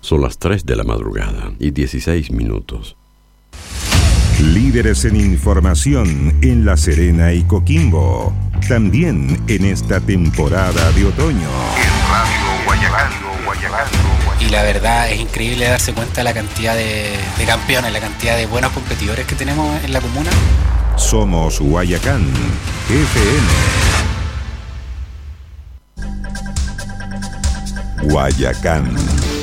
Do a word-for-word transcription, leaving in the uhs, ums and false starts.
Son las tres de la madrugada y dieciséis minutos. Líderes en información en La Serena y Coquimbo. También en esta temporada de otoño. En Radio Guayacán. Y la verdad es increíble darse cuenta de la cantidad de, de campeones, la cantidad de buenos competidores que tenemos en la comuna. Somos Guayacán F M. Guayacán.